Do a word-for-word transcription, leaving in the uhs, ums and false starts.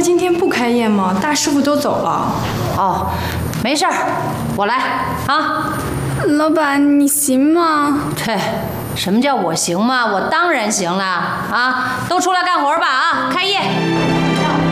今天不开业吗？大师傅都走了。 哦，没事儿，我来啊。 老板，你行吗？ 对，什么叫我行吗？我当然行了啊！都出来干活吧啊！开业。